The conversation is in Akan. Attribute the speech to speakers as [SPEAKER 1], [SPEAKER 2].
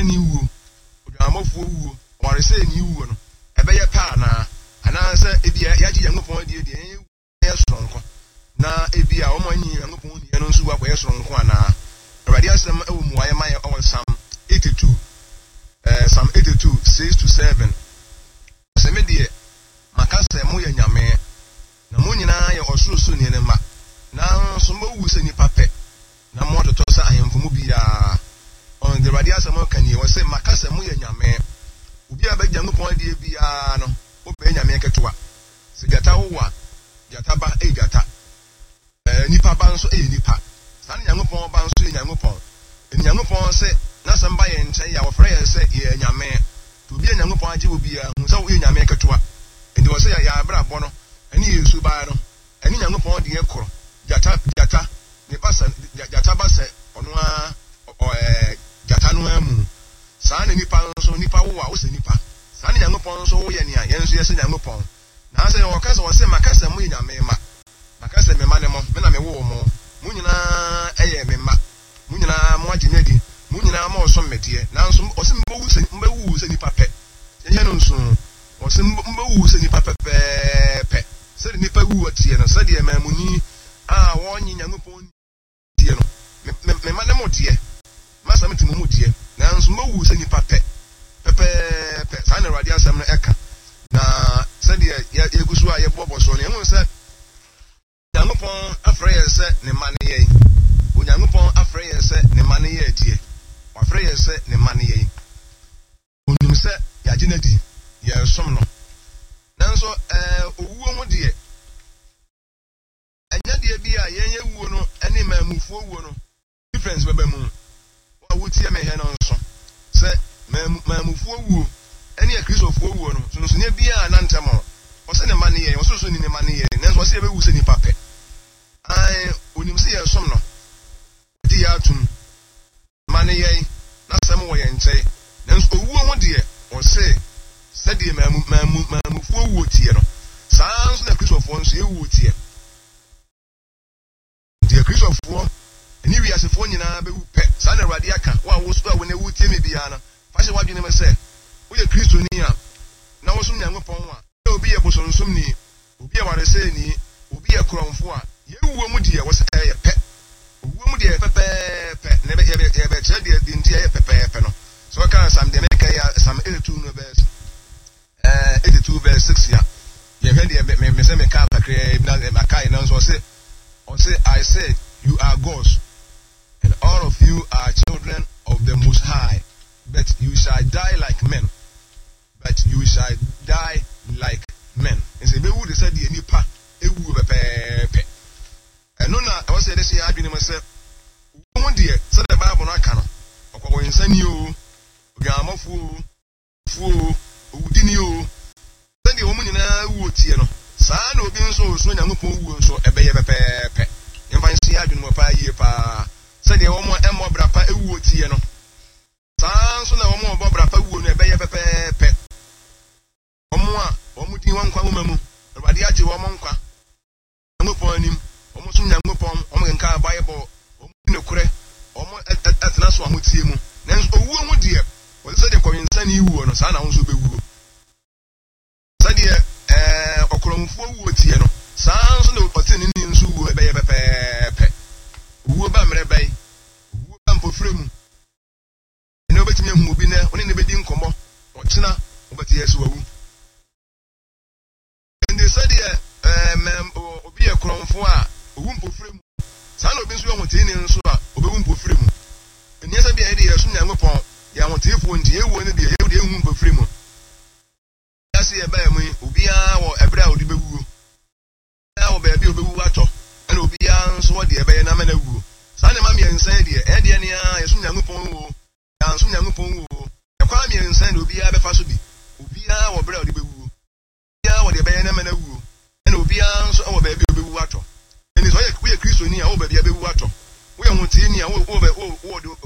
[SPEAKER 1] ni wu odwamafo wu ɔre sɛ ni wu no ɛbɛyɛ pa na anaasɛ ebia yagye Nyankopɔn die yɛ soronko na ebia ɔmo anyi Nyankopɔn die no nso akɔyɛ soronko ana Awurade asɛm ɛwɔ mu ayɛ mayɛ ɔwɔ Psalm 82 Psalm 82 6-7 sɛ me die maka sɛ mo yɛ nyame na mo nyinaa yɛ ɔsorosoro ne ne ma na nso mo wu sɛ nipa pɛ na mo totɔ sɛ ahemfo mu biara on the Awurade asɛm ɔka nie wɔ sɛ maka sɛ mo yɛ nyame obi a bɛgya Nyankopɔn die biara no wo bɛ nyame ketewa sɛ gyata wo wa gyata ba gyata nipa ba nso nipa saa Nyankopɔn ba nso Nyankopɔn Nyankopɔn sɛ na sɛm ba yɛ nkyɛn ya wɔfrɛ yɛ sɛ yɛ nyame to obi a Nyankopɔn agye wo biara hu sɛ wo yɛ nyame ketewa enti wɔ sɛ yɛ abrabɔ no ɛne Yesu ba no ɛne Nyankopɔn de yɛ korɔ gyata ne ba sɛ gyata ba sɛ ɔno a gyata no amu saa ne nipa nso nipa wo a wo sɛ nipa saa ne Nyankopɔn nso wo yɛ nea yɛn nso yɛ sɛ Nyankopɔn na sɛ wɔka sɛ wɔ sɛ maka sɛ mo yɛ nyame ma maka sɛ me ma ne mo me na me wo mo mo nyinaa ɛyɛ me ma mo nyinaa mo agye nadi mo nyinaa mo so mmedie nanso ɔsɛ mbewu sɛ nipa pɛ yɛnyɛ no nso ɔsɛ mbewu sɛ nipa pɛpɛɛpɛ sɛ de nipa wu atie no sɛ de mamuni a wɔnye Nyankopɔn die no me ma ne mo die masa meti mo die nanso mbewu sɛ nipa pɛpɛɛpɛ saa na Awurade asɛm no ɛka na sɛ de yɛgu so a yɛbɔbɔ so no ɛhu sɛ Nyankopɔn afrɛ yɛ sɛ ne ma ne yɛ Onyankopɔn afrɛ yɛ sɛ ne ma ne yɛ die wafrɛ yɛ sɛ ne ma ne yɛ onim sɛ yɛagye no di yɛsom no nanso owuo ho deɛ ɛnyɛ deɛ bi a yɛnyɛ wuo no ɛne maamufoɔ wuo no difference bɛbɛ mu wa wotie me hɛ no nso sɛ maamufoɔ wuo ɛne akristofoɔ wuo no sonsonia bi a nantam no ɔsɛ ne ma ne yɛ ɔsoso ni ne ma ne yɛ nanso ɔsɛ yɛbɛwu sɛ nipa pɛ onim sɛ yɛsom no di yɛ atom ma ne yɛ na sɛm wɔ yɛn nkyɛn nanso owuo ho deɛ ɔsɛ sɛdeɛ maamufoɔ wuo tie no saa nso na kristofoɔ nso yɛwuo tie deɛ kristofoɔ ne wiasefoɔ nyinaa bɛwu pɛ saa na Awurade aka wo a wo so a wo na wu tie me biara no fa hyɛ w'adwene mu sɛ woyɛ kristoni a na wosom Nyankopɔn a obi yɛ bosonsomni obi yɛ waresɛni obi yɛ korɔmfo a yɛwuo mu deɛ wɔ sɛ ɛyɛ pɛ owuo mu deɛ pɛpɛɛpɛ na yɛbɛkyerɛ deɛ de nti ɛyɛ pɛpɛɛpɛ no so wɔka sam deɛ mɛka yɛ sam 82 no verse 82 verse 6 ya yɛhwɛ deɛ me sɛ meka kakraa na makae na nso ɔse I said you are gods and all of you are children of the Most High but you shall die like men ɛsɛ bɛwu de sɛ deɛ nipa ɛwu pɛpɛɛpɛ ɛno na ɛwɔ sɛ yɛde hyɛ adwene mu sɛ wo deɛ sɛ the Bible no aka no ɔkɔkɔ nsani o odwamafoɔ o owudini o sɛdeɛ wɔn nyinaa wuo tie no saa na obi nso so Nyankopɔn wuo nso ɛbɛyɛ pɛpɛɛpɛ yɛmfa nhyɛ adwene mu paa yie paa sɛdeɛ wɔn ɛmmɔ bra pa ɛwuo tie no saa nso na wɔn ɔbɔ bra pa wuo no ɛbɛyɛ pɛpɛɛpɛ wɔn din wɔn nkwa wɔn mu Awurade agye wɔn nkwa Nyankopɔn anim wɔn so Nyankopɔn wɔn nka Bible wɔn ne korɛ wɔn ɛtena so ahotie mu nanso owuo ho deɛ wɔde sɛ de kɔwensani wuo no saa na wɔn nso bɛwuo sɛdeɛ ɔkorɔmfoɔ wuo tie no saa nso na ɔte ne ni nso wuo ɛbɛyɛ pɛpɛɛpɛ owuo ba mmerɛ bɛyi owuo ba mpofrɛ mu ɛna wobɛtumi ahu obi na ɔne ne bɛdi nkɔmmɔ ɔkyena wobɛte yɛ so wawu sɛdeɛ obi yɛ korɔmfo a owu mpofrɛ mu saa na obi nso yɛ ahoteni nso a obewu mpofrɛ mu ɛnyɛ sɛ bia yɛde yɛsom Nyankopɔn yɛ ahoteefoɔ nti yɛwuo no deɛ yɛwude ɛhu mpofrɛ mu yɛase yɛbaa mu yi obiara wɔ ɛberɛ a ɔde bɛwuo obiara wɔ baabi a ɔbɛwu atɔ ɛna obiara nso wɔde ɛbɛyɛ na mana wuo saa ne ma mmiɛnsa deɛ ɛdeɛ ne a yɛsom Nyankopɔn wo yɛansom Nyankopɔn wo ɛkwa mmiɛnsa na obiara bɛfa so bi obiara wɔ berɛ a ɔde bɛwuo wɔde bɛyɛ na mana wuo ɛna obiara nso wɔ baabi a ɔbɛwu atɔ ɛni sɛ woyɛ kristoni a wɔ baabi a bɛwu atɔ woyɛ hoteni a wɔ